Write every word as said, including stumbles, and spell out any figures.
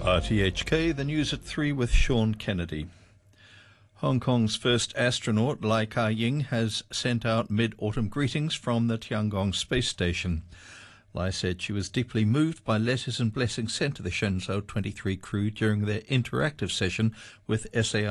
R T H K, the news at three with Sean Kennedy. Hong Kong's first astronaut, Lai Ka-ying, has sent out mid-autumn greetings from the Tiangong space station. Lai said she was deeply moved by letters and blessings sent to the Shenzhou twenty-three crew during their interactive session with S A